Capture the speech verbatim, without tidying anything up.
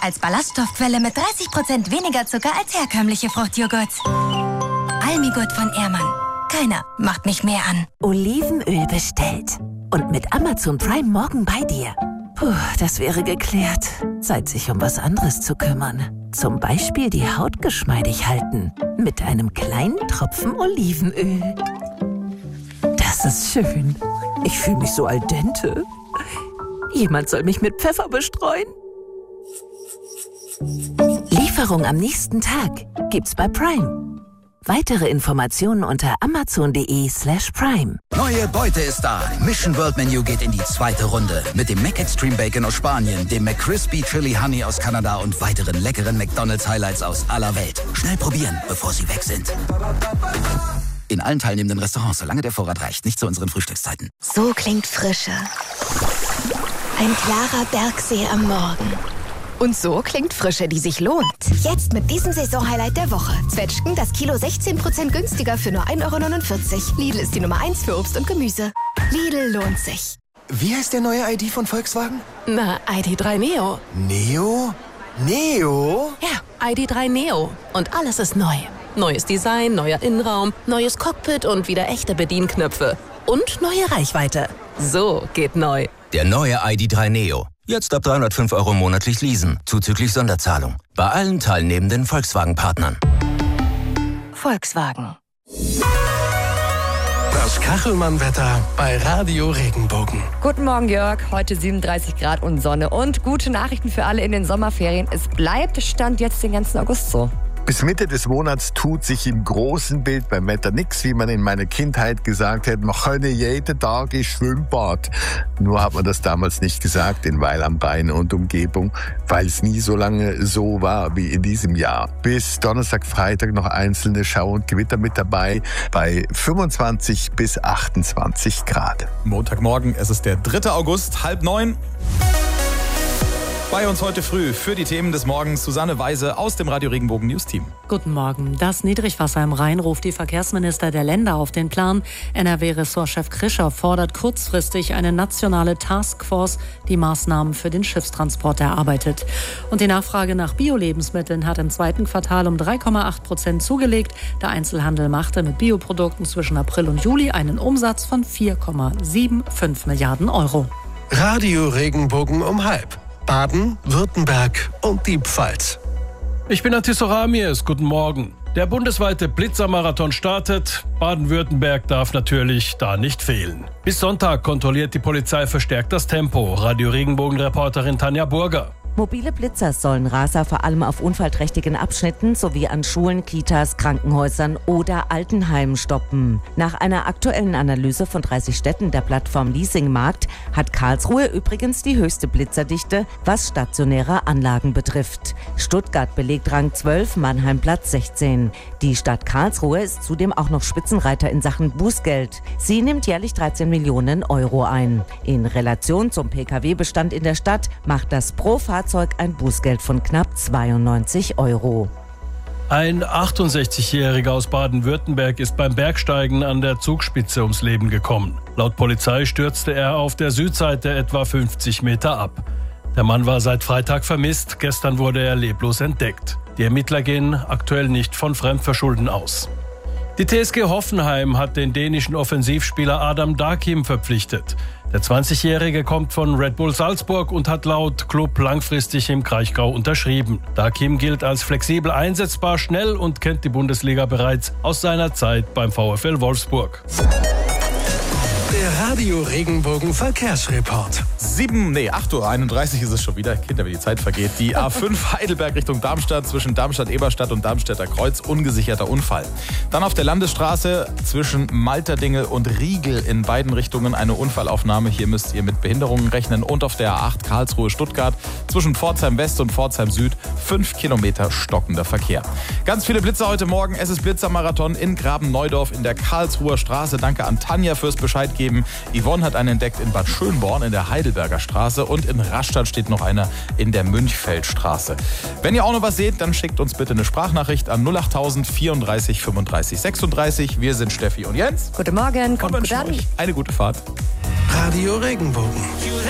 Als Ballaststoffquelle mit dreißig Prozent weniger Zucker als herkömmliche Fruchtjoghurts. Almigurt von Ehrmann. Keiner macht mich mehr an. Olivenöl bestellt. Und mit Amazon Prime morgen bei dir. Puh, das wäre geklärt. Zeit, sich um was anderes zu kümmern. Zum Beispiel die Haut geschmeidig halten. Mit einem kleinen Tropfen Olivenöl. Das ist schön. Ich fühle mich so al dente. Jemand soll mich mit Pfeffer bestreuen. Lieferung am nächsten Tag gibt's bei Prime. Weitere Informationen unter amazon.de slash prime. Neue Beute ist da. Mission World Menu geht in die zweite Runde. Mit dem Mac Extreme Bacon aus Spanien, dem McCrispy Chili Honey aus Kanada und weiteren leckeren McDonald's Highlights aus aller Welt. Schnell probieren, bevor sie weg sind. In allen teilnehmenden Restaurants, solange der Vorrat reicht. Nicht zu unseren Frühstückszeiten. So klingt Frische. Ein klarer Bergsee am Morgen. Und so klingt Frische, die sich lohnt. Jetzt mit diesem Saisonhighlight der Woche. Zwetschgen das Kilo sechzehn Prozent günstiger für nur ein Euro neunundvierzig. Lidl ist die Nummer eins für Obst und Gemüse. Lidl lohnt sich. Wie heißt der neue I D von Volkswagen? Na, I D drei Neo. Neo? Neo? Ja, I D drei Neo. Und alles ist neu. Neues Design, neuer Innenraum, neues Cockpit und wieder echte Bedienknöpfe. Und neue Reichweite. So geht neu. Der neue I D drei Neo. Jetzt ab dreihundertfünf Euro monatlich leasen, zuzüglich Sonderzahlung. Bei allen teilnehmenden Volkswagen-Partnern. Volkswagen. Das Kachelmann-Wetter bei Radio Regenbogen. Guten Morgen, Jörg. Heute siebenunddreißig Grad und Sonne. Und gute Nachrichten für alle in den Sommerferien. Es bleibt Stand jetzt den ganzen August so. Bis Mitte des Monats tut sich im großen Bild beim Wetter nichts, wie man in meiner Kindheit gesagt hat, man könne jeden Tag ins Schwimmbad. Nur hat man das damals nicht gesagt in Weil am Rhein und Umgebung, weil es nie so lange so war wie in diesem Jahr. Bis Donnerstag, Freitag noch einzelne Schauer und Gewitter mit dabei bei fünfundzwanzig bis achtundzwanzig Grad. Montagmorgen, es ist der dritte August, halb neun. Bei uns heute früh für die Themen des Morgens Susanne Weise aus dem Radio Regenbogen News Team. Guten Morgen. Das Niedrigwasser im Rhein ruft die Verkehrsminister der Länder auf den Plan. N R W-Ressortchef Krischer fordert kurzfristig eine nationale Taskforce, die Maßnahmen für den Schiffstransport erarbeitet. Und die Nachfrage nach Bio-Lebensmitteln hat im zweiten Quartal um drei Komma acht Prozent zugelegt. Der Einzelhandel machte mit Bioprodukten zwischen April und Juli einen Umsatz von vier Komma fünfundsiebzig Milliarden Euro. Radio Regenbogen um halb. Baden, Württemberg und die Pfalz. Ich bin Atis Ramirez, guten Morgen. Der bundesweite Blitzermarathon startet. Baden-Württemberg darf natürlich da nicht fehlen. Bis Sonntag kontrolliert die Polizei verstärkt das Tempo. Radio Regenbogen-Reporterin Tanja Burger. Mobile Blitzer sollen Raser vor allem auf unfallträchtigen Abschnitten sowie an Schulen, Kitas, Krankenhäusern oder Altenheimen stoppen. Nach einer aktuellen Analyse von dreißig Städten der Plattform Leasingmarkt hat Karlsruhe übrigens die höchste Blitzerdichte, was stationäre Anlagen betrifft. Stuttgart belegt Rang zwölf, Mannheim Platz sechzehn. Die Stadt Karlsruhe ist zudem auch noch Spitzenreiter in Sachen Bußgeld. Sie nimmt jährlich dreizehn Millionen Euro ein. In Relation zum Pkw-Bestand in der Stadt macht das pro Fahrzeug ein Bußgeld von knapp zweiundneunzig Euro. Ein achtundsechzigjähriger aus Baden-Württemberg ist beim Bergsteigen an der Zugspitze ums Leben gekommen. Laut Polizei stürzte er auf der Südseite etwa fünfzig Meter ab. Der Mann war seit Freitag vermisst, gestern wurde er leblos entdeckt. Die Ermittler gehen aktuell nicht von Fremdverschulden aus. Die T S G Hoffenheim hat den dänischen Offensivspieler Adam Dakim verpflichtet. Der zwanzigjährige kommt von Red Bull Salzburg und hat laut Club langfristig im Kraichgau unterschrieben. Dakim gilt als flexibel einsetzbar, schnell und kennt die Bundesliga bereits aus seiner Zeit beim VfL Wolfsburg. Der Radio Regenbogen Verkehrsreport. Sieben, nee, acht Uhr einunddreißig ist es schon wieder. Kinder, wie die Zeit vergeht. Die A fünf Heidelberg Richtung Darmstadt zwischen Darmstadt-Eberstadt und Darmstädter Kreuz. Ungesicherter Unfall. Dann auf der Landesstraße zwischen Malterdingel und Riegel in beiden Richtungen eine Unfallaufnahme. Hier müsst ihr mit Behinderungen rechnen. Und auf der A acht Karlsruhe-Stuttgart zwischen Pforzheim West und Pforzheim Süd fünf Kilometer stockender Verkehr. Ganz viele Blitzer heute Morgen. Es ist Blitzermarathon in Graben-Neudorf in der Karlsruher Straße. Danke an Tanja fürs Bescheid geben. Yvonne hat einen entdeckt in Bad Schönborn in der Heidelberger Straße und in Rastatt steht noch einer in der Münchfeldstraße. Wenn ihr auch noch was seht, dann schickt uns bitte eine Sprachnachricht an null achttausend vierunddreißig fünfunddreißig sechsunddreißig. Wir sind Steffi und Jens. Guten Morgen, kommt gut an. Eine gute Fahrt. Radio Regenbogen.